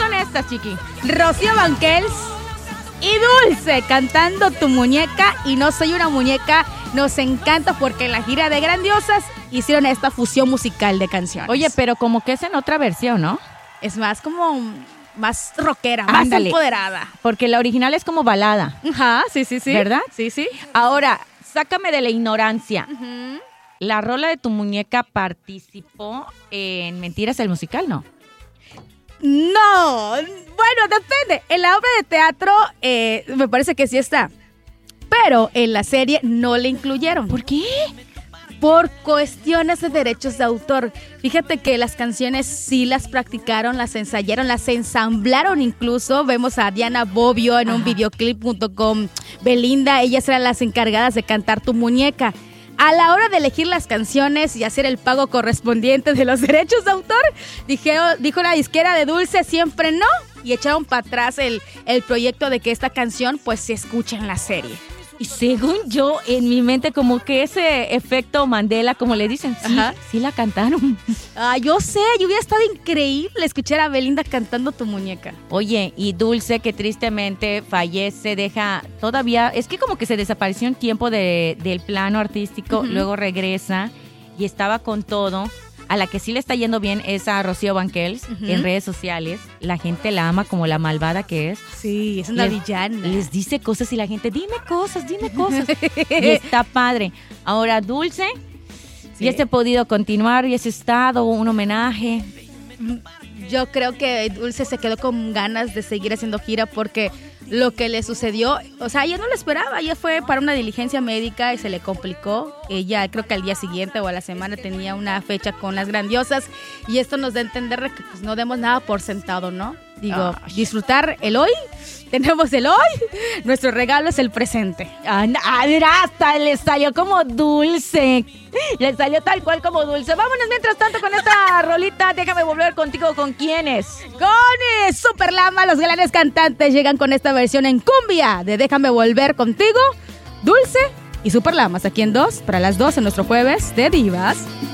son estas, Chiqui? Rocío Banquels y Dulce cantando Tu Muñeca y No Soy Una Muñeca. Nos encanta porque en la gira de Grandiosas hicieron esta fusión musical de canciones. Oye, pero como que es en otra versión, ¿no? Es más como más rockera, Ándale. más empoderada. Porque la original es como balada. Ajá, sí. ¿Verdad? Sí. Ahora, sácame de la ignorancia. Uh-huh. La rola de Tu Muñeca participó en Mentiras el musical, ¿no? No, bueno, depende. En la obra de teatro me parece que sí está. Pero en la serie no le incluyeron. ¿Por qué? Por cuestiones de derechos de autor. Fíjate que las canciones sí las practicaron, las ensayaron, las ensamblaron incluso. Vemos a Diana Bobbio en un videoclip junto con Belinda. Ellas eran las encargadas de cantar Tu Muñeca. A la hora de elegir las canciones y hacer el pago correspondiente de los derechos de autor, dijo la disquera de Dulce siempre no, y echaron para atrás el proyecto de que esta canción pues se escuche en la serie. Y según yo, en mi mente, como que ese efecto Mandela, como le dicen, sí la cantaron. Yo sé, yo hubiera estado increíble escuchar a Belinda cantando Tu Muñeca. Oye, y Dulce, que tristemente fallece, deja todavía, es que como que se desapareció un tiempo del plano artístico, luego regresa y estaba con todo. A la que sí le está yendo bien es a Rocío Banquels en redes sociales. La gente la ama como la malvada que es. Sí, es una villana. Les dice cosas y la gente, dime cosas. Y está padre. Ahora, Dulce, si hubiese podido continuar, hubiese estado un homenaje. Yo creo que Dulce se quedó con ganas de seguir haciendo gira porque lo que le sucedió, o sea, ella no lo esperaba, ella fue para una diligencia médica y se le complicó. Ella creo que al día siguiente o a la semana tenía una fecha con las Grandiosas y esto nos da a entender que pues, no demos nada por sentado, ¿no? Digo, disfrutar el hoy, tenemos el hoy, nuestro regalo es el presente. Hasta le salió como Dulce, le salió tal cual como Dulce. Vámonos mientras tanto con esta rolita, déjame volver contigo. ¿Con quiénes? Con Super Lama, los galanes cantantes llegan con esta versión en cumbia de Déjame Volver Contigo, Dulce y Super Lamas, aquí en 2 para las 2 en nuestro jueves de Divas.